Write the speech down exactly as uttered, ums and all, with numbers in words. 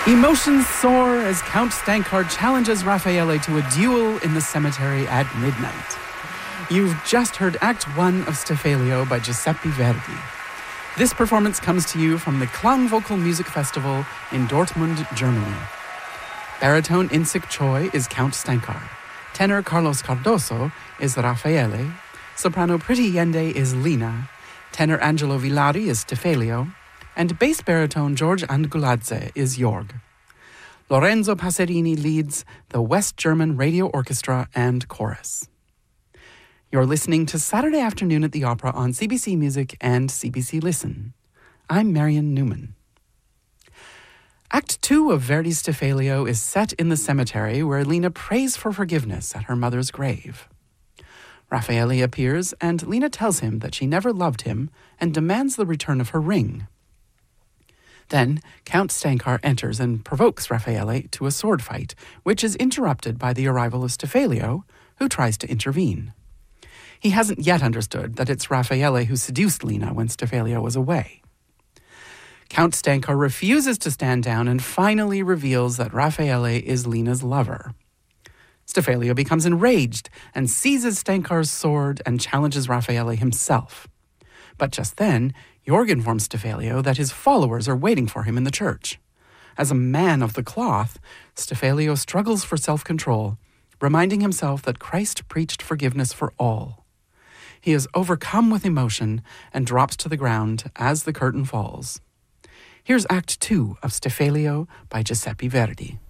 Emotions soar as Count Stankar challenges Raffaele to a duel in the cemetery at midnight. You've just heard Act One of Stifalio by Giuseppe Verdi. This performance comes to you from the Klang Vocal Music Festival in Dortmund, Germany. Baritone Insik Choi is Count Stankar. Tenor Carlos Cardoso is Raffaele. Soprano Pretty Yende is Lina. Tenor Angelo Villari is Stifalio. And bass baritone George Anguladze is Jorg. Lorenzo Passerini leads the West German Radio Orchestra and Chorus. You're listening to Saturday Afternoon at the Opera on C B C Music and C B C Listen. I'm Marion Newman. Act Two of Verdi's Stifalio is set in the cemetery where Lina prays for forgiveness at her mother's grave. Raffaele appears and Lina tells him that she never loved him and demands the return of her ring. Then, Count Stankar enters and provokes Raffaele to a sword fight, which is interrupted by the arrival of Stifalio, who tries to intervene. He hasn't yet understood that it's Raffaele who seduced Lina when Stifalio was away. Count Stankar refuses to stand down and finally reveals that Raffaele is Lina's lover. Stifalio becomes enraged and seizes Stankar's sword and challenges Raffaele himself. But just then, Jorg informs Stifalio that his followers are waiting for him in the church. As a man of the cloth, Stifalio struggles for self-control, reminding himself that Christ preached forgiveness for all. He is overcome with emotion and drops to the ground as the curtain falls. Here's Act Two of Stifalio by Giuseppe Verdi.